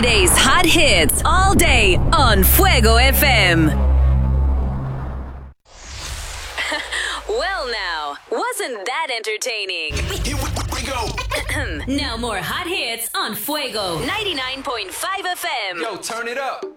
Friday's hot hits all day on Fuego FM. Well, now, wasn't that entertaining? Here we go. Now more hot hits on Fuego 99.5 FM. Yo, turn it up.